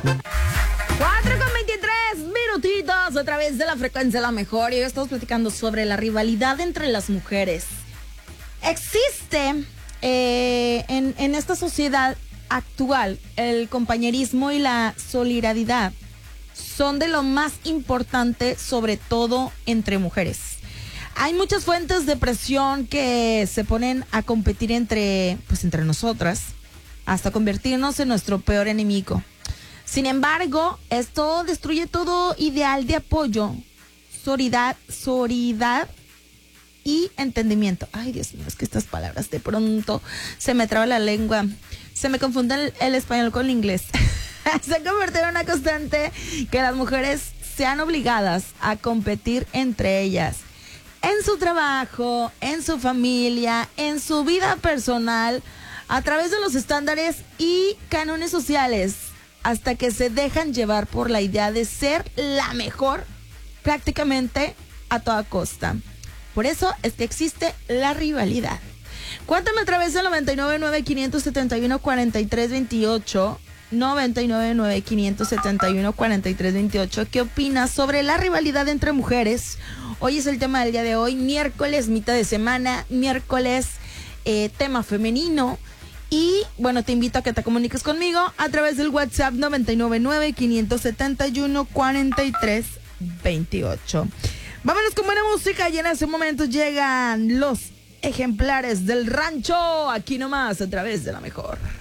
4:23 a través de la frecuencia La Mejor. Y hoy estamos platicando sobre la rivalidad entre las mujeres. Existe en esta sociedad actual el compañerismo y la solidaridad son de lo más importante, sobre todo entre mujeres. Hay muchas fuentes de presión que se ponen a competir entre nosotras, hasta convertirnos en nuestro peor enemigo. Sin embargo, esto destruye todo ideal de apoyo, solidaridad y entendimiento. Ay, Dios mío, es que estas palabras de pronto se me traba la lengua. Se me confunde el español con el inglés. Se ha convertido en una constante que las mujeres sean obligadas a competir entre ellas. En su trabajo, en su familia, en su vida personal, a través de los estándares y cánones sociales, hasta que se dejan llevar por la idea de ser la mejor prácticamente a toda costa. Por eso es que existe la rivalidad. Cuéntame a través del 999-571-4328, 999-571-4328, ¿qué opinas sobre la rivalidad entre mujeres? Hoy es el tema del día de hoy, miércoles, mitad de semana, miércoles, tema femenino. Y bueno, te invito a que te comuniques conmigo a través del WhatsApp 999-571-4328. Vámonos con buena música y en ese momento llegan los ejemplares del rancho, aquí nomás a través de La Mejor.